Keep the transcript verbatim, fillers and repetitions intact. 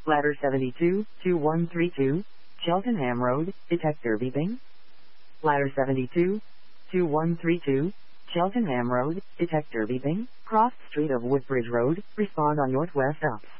Ladder seventy-two, two one three two, Cheltenham Road, detector beeping. Ladder seventy-two, two one three two, Cheltenham Road, detector beeping. Cross street of Woodbridge Road, respond on Northwest Ups.